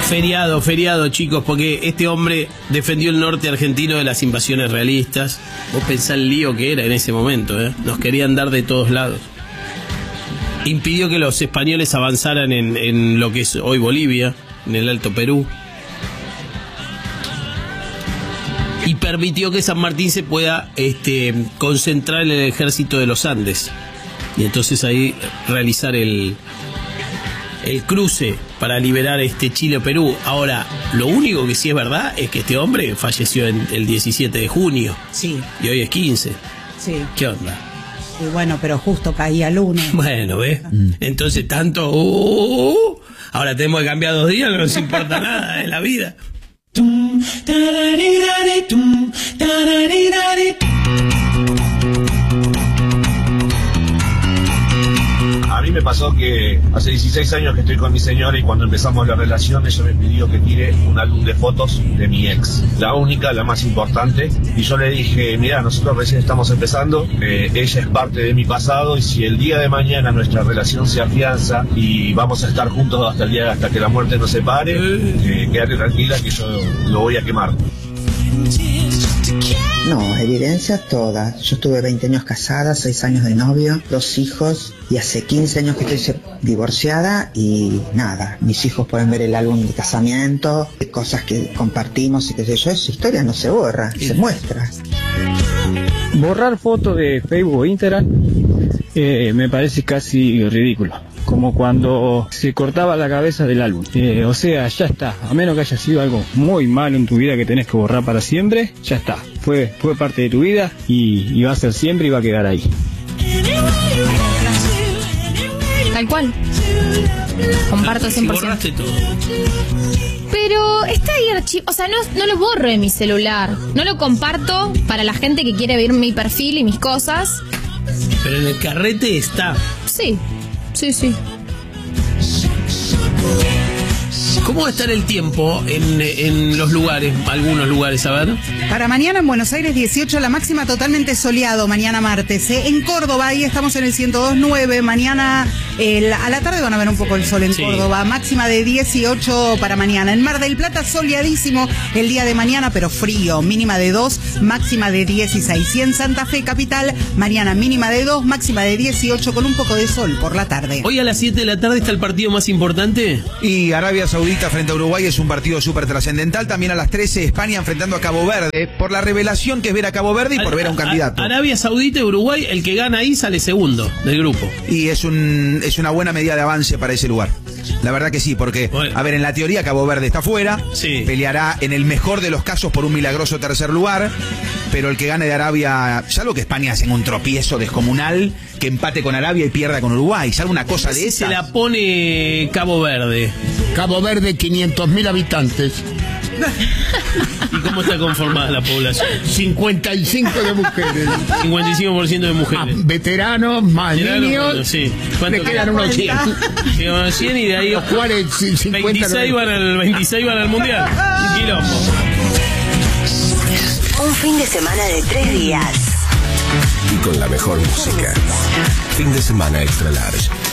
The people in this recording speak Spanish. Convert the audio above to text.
Feriado, chicos, porque este hombre defendió el norte argentino de las invasiones realistas. Vos pensá el lío que era en ese momento, ¿eh? Nos querían dar de todos lados. Impidió que los españoles avanzaran en lo que es hoy Bolivia, en el Alto Perú. Y permitió que San Martín se pueda concentrar en el ejército de los Andes. Y entonces ahí realizar el cruce para liberar Chile-Perú. Ahora, lo único que sí es verdad es que este hombre falleció el 17 de junio. Sí. Y hoy es 15. Sí. ¿Qué onda? Y bueno, pero justo caía lunes. Bueno, ¿ves? Entonces tanto... ahora tenemos que cambiar 2 días, no nos importa nada de la vida. A mí me pasó que hace 16 años que estoy con mi señora y cuando empezamos la relación ella me pidió que tire un álbum de fotos de mi ex, la única, la más importante, y yo le dije, mira, nosotros recién estamos empezando, ella es parte de mi pasado y si el día de mañana nuestra relación se afianza y vamos a estar juntos hasta que la muerte nos separe, quédate tranquila que yo lo voy a quemar. No, evidencias todas. Yo estuve 20 años casada, 6 años de novio, 2 hijos y hace 15 años que estoy divorciada y nada, mis hijos pueden ver el álbum de casamiento, cosas que compartimos y qué sé yo, esa historia no se borra, se muestra. Borrar fotos de Facebook o Instagram me parece casi ridículo. Como cuando se cortaba la cabeza del álbum. O sea, ya está. A menos que haya sido algo muy malo en tu vida que tenés que borrar para siempre, ya está. Fue parte de tu vida y va a ser siempre y va a quedar ahí. Tal cual. Comparto 100%. Borraste todo. Pero está ahí archivo, o sea, no lo borro de mi celular. No lo comparto para la gente que quiere ver mi perfil y mis cosas. Pero en el carrete está. Sí. Sí. ¿Cómo va a estar el tiempo en los lugares, algunos lugares, a ver? Para mañana en Buenos Aires 18, la máxima totalmente soleado, mañana martes. En Córdoba, ahí estamos en el 102.9, mañana a la tarde van a ver un poco el sol en Córdoba, máxima de 18 para mañana. En Mar del Plata, soleadísimo el día de mañana, pero frío, mínima de 2, máxima de 16. Y en Santa Fe, capital, mañana mínima de 2, máxima de 18, con un poco de sol por la tarde. Hoy a las 7 de la tarde está el partido más importante. Y Arabia Saudita frente a Uruguay es un partido súper trascendental. También a las 13 España enfrentando a Cabo Verde, por la revelación que es ver a Cabo Verde y por ver a un candidato. Arabia Saudita y Uruguay, el que gana ahí sale segundo del grupo. Y es una buena medida de avance para ese lugar. La verdad que sí, porque, bueno, a ver, en la teoría Cabo Verde está fuera, peleará en el mejor de los casos por un milagroso tercer lugar, pero el que gane de Arabia, salvo que España haga un tropiezo descomunal, que empate con Arabia y pierda con Uruguay, salvo una cosa de esa. Se la pone Cabo Verde. Cabo Verde, 500.000 habitantes. ¿Y cómo está conformada la población? 55 de mujeres. 55% de mujeres. Veteranos, más niños. Bueno, sí. Le quedan unos 100. Quedan unos 100 y de ahí los cuales 50 26 van al mundial. Un quilombo. Un fin de semana de 3 días. Y con la mejor música. Fin de semana extra large.